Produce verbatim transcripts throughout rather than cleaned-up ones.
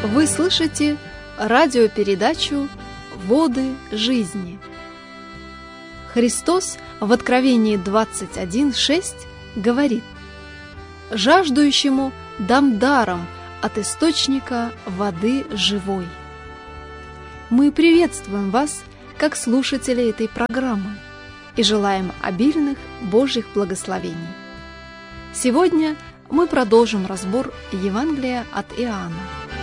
Вы слышите радиопередачу «Воды жизни». Христос в Откровении двадцать один шесть говорит: «Жаждущему дам даром от источника воды живой». Мы приветствуем вас, как слушатели этой программы, и желаем обильных Божьих благословений. Сегодня мы продолжим разбор Евангелия от Иоанна.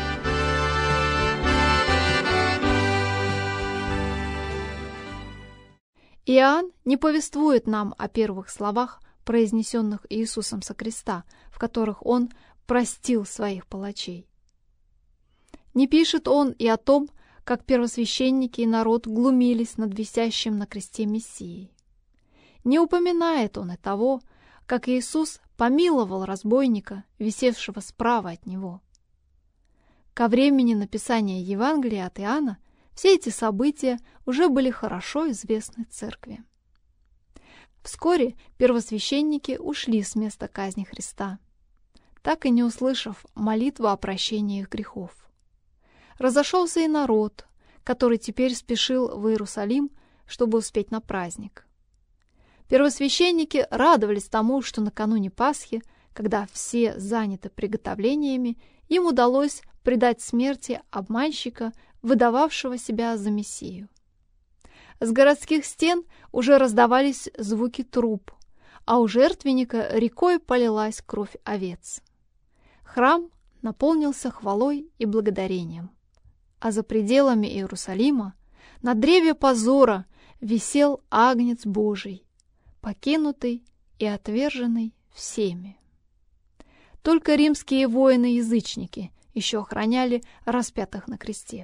Иоанн не повествует нам о первых словах, произнесенных Иисусом со креста, в которых Он простил своих палачей. Не пишет он и о том, как первосвященники и народ глумились над висящим на кресте Мессией. Не упоминает он и того, как Иисус помиловал разбойника, висевшего справа от него. Ко времени написания Евангелия от Иоанна все эти события уже были хорошо известны церкви. Вскоре первосвященники ушли с места казни Христа, так и не услышав молитву о прощении их грехов. Разошелся и народ, который теперь спешил в Иерусалим, чтобы успеть на праздник. Первосвященники радовались тому, что накануне Пасхи, когда все заняты приготовлениями, им удалось предать смерти обманщика, выдававшего себя за Мессию. С городских стен уже раздавались звуки труп, а у жертвенника рекой полилась кровь овец. Храм наполнился хвалой и благодарением, а за пределами Иерусалима на древе позора висел Агнец Божий, покинутый и отверженный всеми. Только римские воины-язычники еще охраняли распятых на кресте.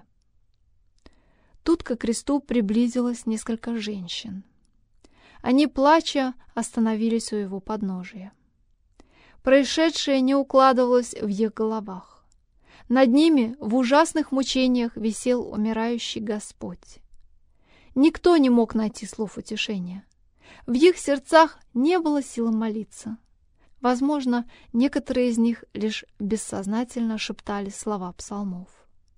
Тут ко кресту приблизилось несколько женщин. Они, плача, остановились у его подножия. Происшедшее не укладывалось в их головах. Над ними в ужасных мучениях висел умирающий Господь. Никто не мог найти слов утешения. В их сердцах не было силы молиться. Возможно, некоторые из них лишь бессознательно шептали слова псалмов.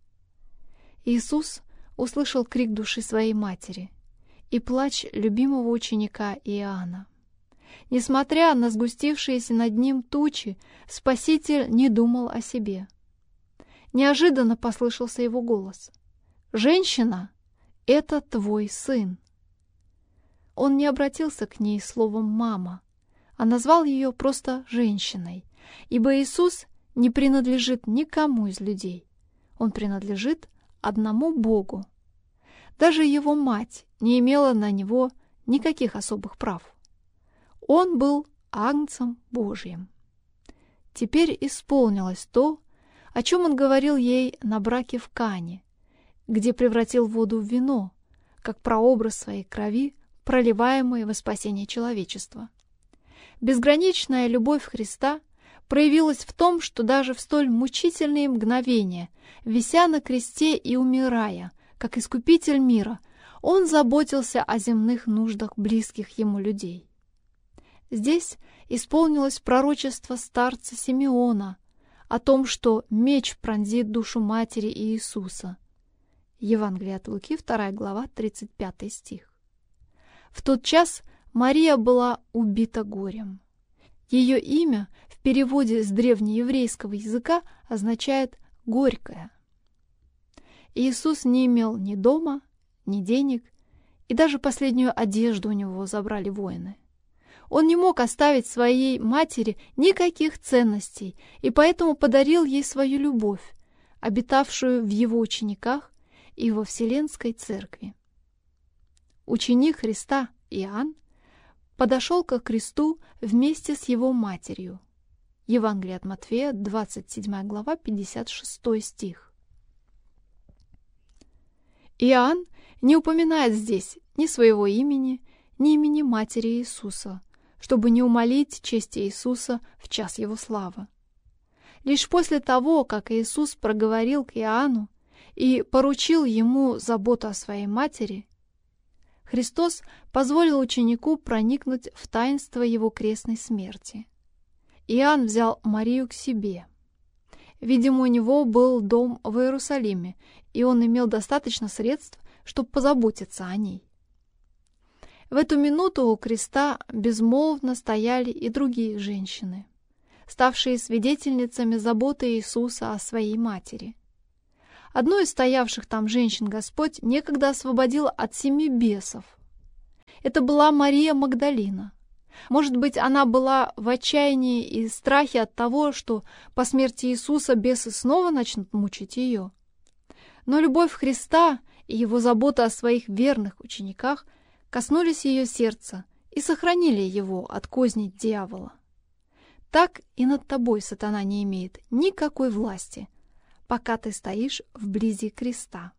Иисус услышал крик души своей матери и плач любимого ученика Иоанна. Несмотря на сгустившиеся над ним тучи, Спаситель не думал о себе. Неожиданно послышался его голос: «Женщина, это твой сын». Он не обратился к ней словом «мама», а назвал ее просто женщиной, ибо Иисус не принадлежит никому из людей. Он принадлежит одному Богу. Даже его мать не имела на него никаких особых прав. Он был Агнцем Божьим. Теперь исполнилось то, о чем он говорил ей на браке в Кане, где превратил воду в вино, как прообраз своей крови, проливаемой во спасение человечества. Безграничная любовь Христа проявилась в том, что даже в столь мучительные мгновения, вися на кресте и умирая, как искупитель мира, Он заботился о земных нуждах близких Ему людей. Здесь исполнилось пророчество старца Симеона о том, что меч пронзит душу матери Иисуса. Евангелие от Луки, вторая глава, тридцать пятый стих. В тот час Мария была убита горем. Ее имя в переводе с древнееврейского языка означает «горькая». Иисус не имел ни дома, ни денег, и даже последнюю одежду у него забрали воины. Он не мог оставить своей матери никаких ценностей, и поэтому подарил ей свою любовь, обитавшую в его учениках и во Вселенской Церкви. Ученик Христа Иоанн подошел ко кресту вместе с его матерью. Евангелие от Матфея, двадцать седьмая глава, пятьдесят шестой стих. Иоанн не упоминает здесь ни своего имени, ни имени матери Иисуса, чтобы не умалить чести Иисуса в час его славы. Лишь после того, как Иисус проговорил к Иоанну и поручил ему заботу о своей матери, Христос позволил ученику проникнуть в таинство его крестной смерти. Иоанн взял Марию к себе. Видимо, у него был дом в Иерусалиме, и он имел достаточно средств, чтобы позаботиться о ней. В эту минуту у креста безмолвно стояли и другие женщины, ставшие свидетельницами заботы Иисуса о своей матери. Одну из стоявших там женщин Господь некогда освободил от семи бесов. Это была Мария Магдалина. Может быть, она была в отчаянии и страхе от того, что по смерти Иисуса бесы снова начнут мучить ее. Но любовь Христа и его забота о своих верных учениках коснулись ее сердца и сохранили его от козней дьявола. Так и над тобой сатана не имеет никакой власти, пока ты стоишь вблизи креста.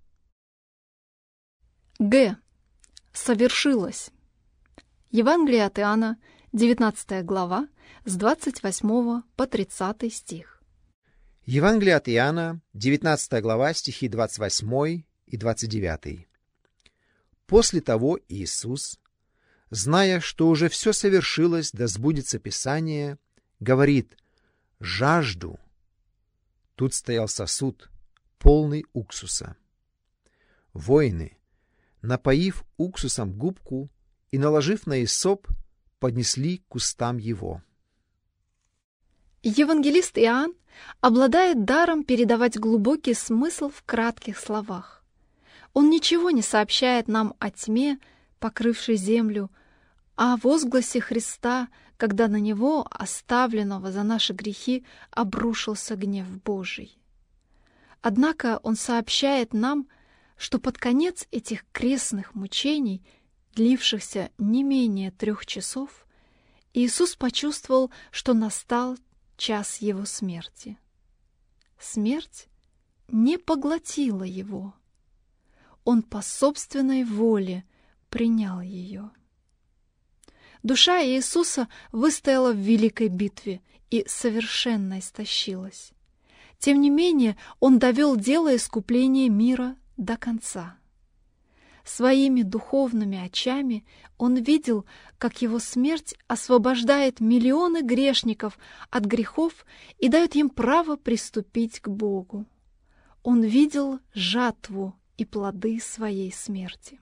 Г. Совершилось. Евангелие от Иоанна, девятнадцатая глава, с двадцать восьмого по тридцатый стих. Евангелие от Иоанна, девятнадцатая глава, стихи двадцать восьмой и двадцать девятый. После того Иисус, зная, что уже все совершилось, да сбудется Писание, говорит: «Жажду». Тут стоял сосуд, полный уксуса. Воины, напоив уксусом губку и наложив на иссоп, поднесли к устам его. Евангелист Иоанн обладает даром передавать глубокий смысл в кратких словах. Он ничего не сообщает нам о тьме, покрывшей землю, а о возгласе Христа, когда на Него, оставленного за наши грехи, обрушился гнев Божий. Однако Он сообщает нам, что под конец этих крестных мучений, длившихся не менее трех часов, Иисус почувствовал, что настал час Его смерти. Смерть не поглотила Его. Он по собственной воле принял ее. Душа Иисуса выстояла в великой битве и совершенно истощилась. Тем не менее, Он довел дело искупления мира до конца. Своими духовными очами Он видел, как Его смерть освобождает миллионы грешников от грехов и дает им право приступить к Богу. Он видел жатву и плоды своей смерти.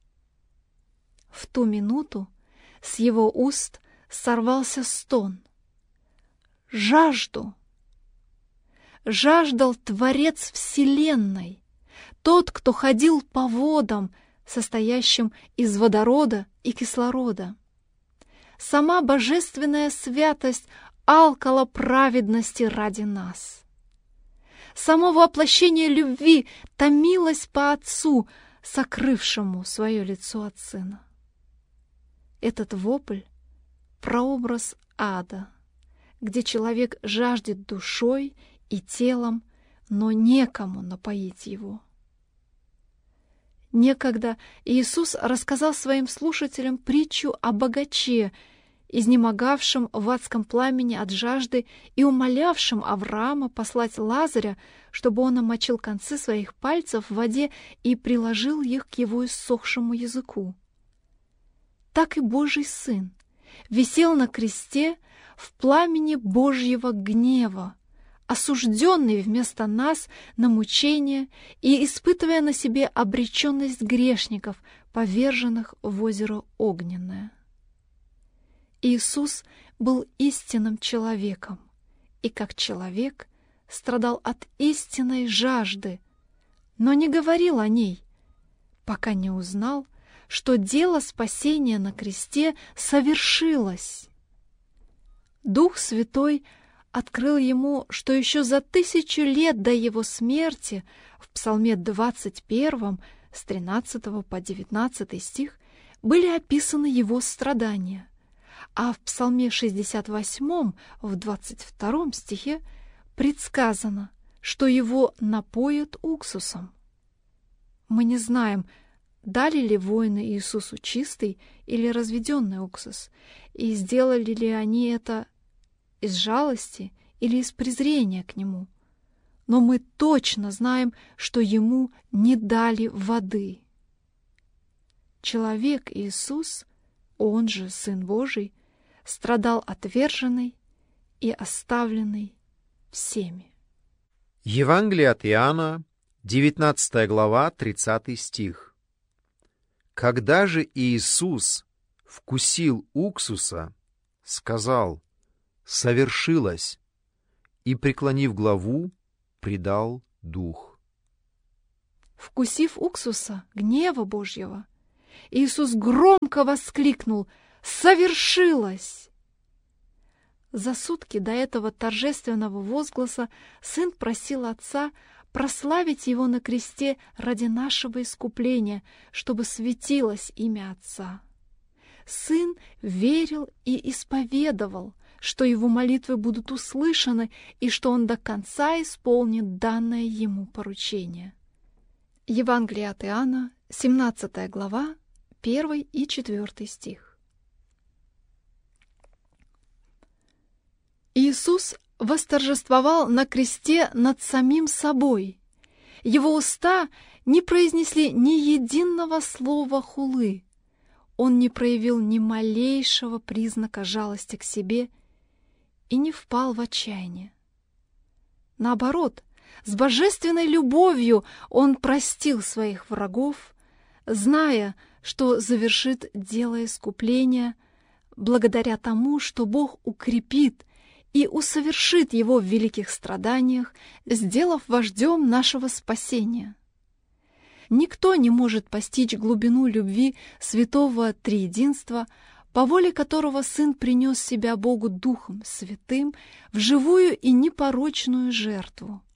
В ту минуту с Его уст сорвался стон: «Жажду!» Жаждал Творец Вселенной, тот, кто ходил по водам, состоящим из водорода и кислорода. Сама божественная святость алкала праведности ради нас. Само воплощение любви томилось по Отцу, сокрывшему свое лицо от Сына. Этот вопль — прообраз ада, где человек жаждет душой и телом, но некому напоить его. Некогда Иисус рассказал своим слушателям притчу о богаче, изнемогавшем в адском пламени от жажды и умолявшем Авраама послать Лазаря, чтобы он омочил концы своих пальцев в воде и приложил их к его иссохшему языку. Так и Божий Сын висел на кресте в пламени Божьего гнева, осужденный вместо нас на мучение и испытывая на себе обреченность грешников, поверженных в озеро Огненное. Иисус был истинным человеком, и как человек страдал от истинной жажды, но не говорил о ней, пока не узнал, что дело спасения на кресте совершилось. Дух Святой открыл ему, что еще за тысячу лет до его смерти в Псалме двадцать первом с тринадцатого по девятнадцатый стих были описаны его страдания, а в Псалме шестьдесят восьмом в двадцать втором стихе предсказано, что его напоят уксусом. Мы не знаем, дали ли воины Иисусу чистый или разведенный уксус, и сделали ли они это из жалости или из презрения к Нему. Но мы точно знаем, что Ему не дали воды. Человек Иисус, Он же Сын Божий, страдал отверженный и оставленный всеми. Евангелие от Иоанна, девятнадцатая глава, тридцатый стих. Когда же Иисус вкусил уксуса, сказал: «Совершилось», и, преклонив главу, предал дух. Вкусив уксуса, гнева Божьего, Иисус громко воскликнул: «Совершилось!» За сутки до этого торжественного возгласа Сын просил Отца прославить Его на кресте ради нашего искупления, чтобы светилось имя Отца. Сын верил и исповедовал, что Его молитвы будут услышаны и что Он до конца исполнит данное Ему поручение. Евангелие от Иоанна, семнадцатая глава, первый и четвертый стих. Иисус восторжествовал на кресте над самим собой. Его уста не произнесли ни единого слова хулы. Он не проявил ни малейшего признака жалости к себе и не впал в отчаяние. Наоборот, с божественной любовью Он простил своих врагов, зная, что завершит дело искупления, благодаря тому, что Бог укрепит и усовершит Его в великих страданиях, сделав вождем нашего спасения. Никто не может постичь глубину любви святого Триединства, по воле которого Сын принес себя Богу Духом Святым в живую и непорочную жертву.